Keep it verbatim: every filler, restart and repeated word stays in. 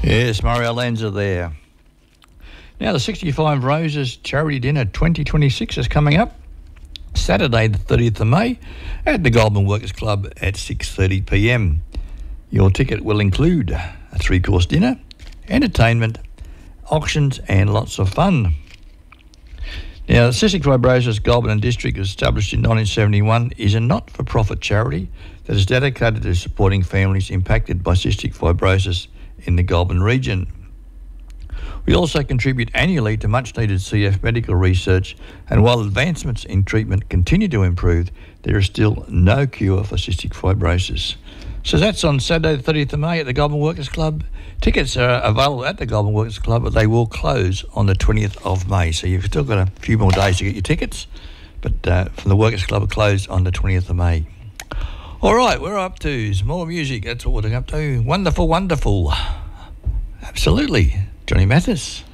Yes, Mario Lanza there. Now, the sixty-five Roses Charity Dinner twenty twenty-six is coming up Saturday the thirtieth of May at the Goulburn Workers Club at six thirty p m. Your ticket will include a three-course dinner, entertainment, auctions and lots of fun. Now, the Cystic Fibrosis Goulburn District, established in nineteen seventy-one, is a not-for-profit charity that is dedicated to supporting families impacted by cystic fibrosis in the Goulburn region. We also contribute annually to much-needed C F medical research, and while advancements in treatment continue to improve, there is still no cure for cystic fibrosis. So that's on Saturday the thirtieth of May at the Goulburn Workers Club. Tickets are available at the Goulburn Workers Club, but they will close on the twentieth of May. So you've still got a few more days to get your tickets, but uh, from the Workers Club, it closed on the twentieth of May. All right, we're up to some more music. That's what we're up to. Wonderful, wonderful. Absolutely. Johnny Mathis.